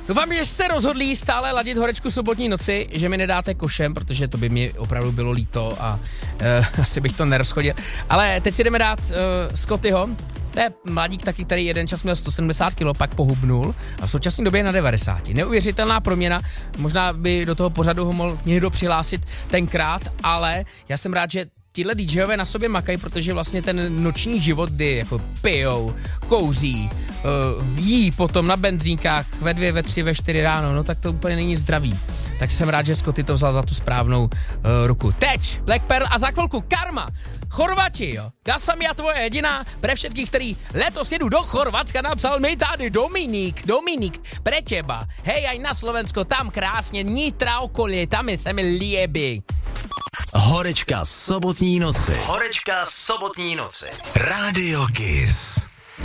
Doufám, že jste rozhodlí stále ladit horečku sobotní noci, že mi nedáte košem, protože to by mi opravdu bylo líto a asi bych to nerozchodil. Ale teď si jdeme dát Scottyho. To je mladík taky, který jeden čas měl 170 kg, pak pohubnul a v současné době je na 90. Neuvěřitelná proměna, možná by do toho pořadu ho mohl někdo přihlásit tenkrát, ale já jsem rád, že tyhle DJové na sobě makají, protože vlastně ten noční život, kdy jako pijou, kouří, jí potom na benzínkách ve 2, ve 3, ve 4 ráno, no tak to úplně není zdravý. Tak jsem rád, že Scotty to vzal za tu správnou ruku. Teď Black Pearl a za chvilku Karma. Chorvati, jo. Já jsem já tvoje jediná, pre všetkých, který letos jedu do Chorvatska, napsal mi tady Dominik, pre teba. Hej, aj na Slovensko, tam krásně, Nitra okolie, tam je se mi líbí. Horečka sobotní noci. Rádio Kiss.